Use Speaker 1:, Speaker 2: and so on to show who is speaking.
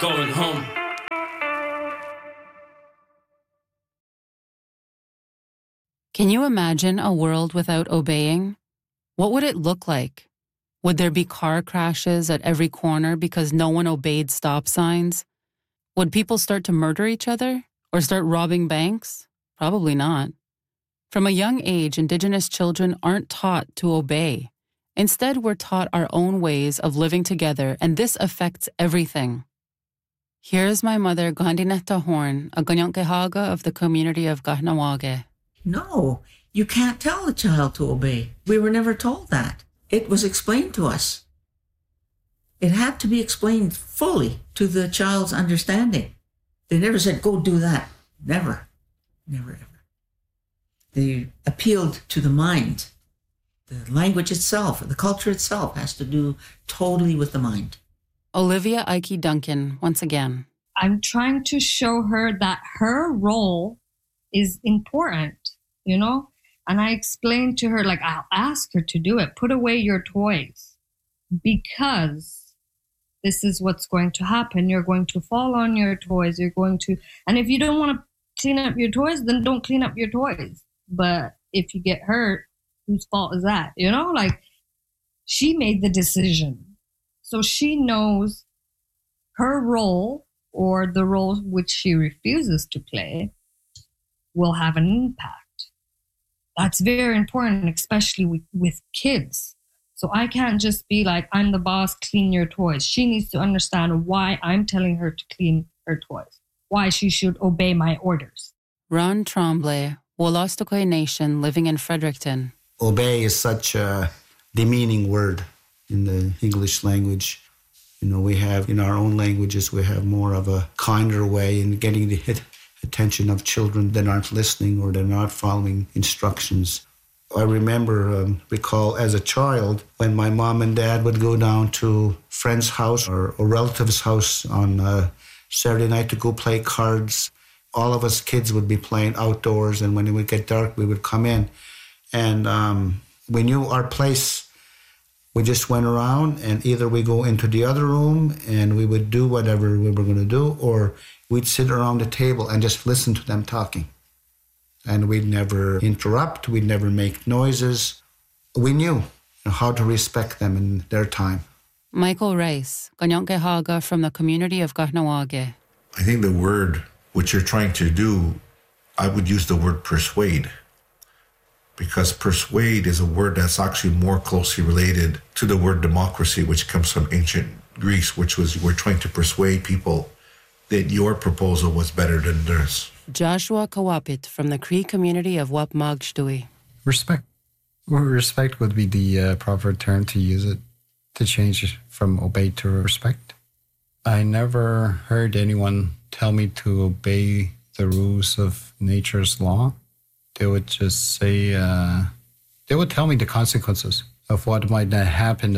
Speaker 1: going home.
Speaker 2: Can you imagine a world without obeying? What would it look like? Would there be car crashes at every corner because no one obeyed stop signs? Would people start to murder each other or start robbing banks? Probably not. From a young age, Indigenous children aren't taught to obey. Instead, we're taught our own ways of living together, and this affects everything. Here's my mother, Gandinetta Horn, a Ganyonkehaga of the community of Kahnawake.
Speaker 3: No, you can't tell a child to obey. We were never told that. It was explained to us. It had to be explained fully to the child's understanding. They never said, go do that. Never, never, ever. They appealed to the mind. The language itself, the culture itself has to do totally with the mind.
Speaker 2: Olivia Ike Duncan, once again.
Speaker 4: I'm trying to show her that her role is important, you know? And I explained to her, like, I'll ask her to do it. Put away your toys because this is what's going to happen. You're going to fall on your toys. And if you don't want to clean up your toys, then don't clean up your toys. But if you get hurt, whose fault is that? You know, like, she made the decision. So she knows her role, or the role which she refuses to play, will have an impact. That's very important, especially with kids. So I can't just be like, I'm the boss, clean your toys. She needs to understand why I'm telling her to clean her toys, why she should obey my orders.
Speaker 2: Ron Tremblay, Wolastoqey Nation living in Fredericton.
Speaker 5: Obey is such a demeaning word in the English language. You know, we have, in our own languages, we have more of a kinder way in getting the attention of children that aren't listening or they're not following instructions. I recall as a child when my mom and dad would go down to a friend's house or a relative's house on Saturday night to go play cards. All of us kids would be playing outdoors, and when it would get dark, we would come in. And we knew our place. We just went around, and either we go into the other room and we would do whatever we were going to do, or we'd sit around the table and just listen to them talking. And we'd never interrupt. We'd never make noises. We knew how to respect them in their time.
Speaker 2: Michael Rice, Ganyonkehaga from the community of Kahnawake.
Speaker 6: I think the word, what you're trying to do, I would use the word persuade. Because persuade is a word that's actually more closely related to the word democracy, which comes from ancient Greece, which was we're trying to persuade people that your proposal was better than theirs.
Speaker 2: Joshua Kawapit from the Cree community of Wapmagshtui.
Speaker 7: Respect. Respect would be the proper term to use it, to change from obey to respect. I never heard anyone tell me to obey the rules of nature's law. They would just say, they would tell me the consequences of what might happen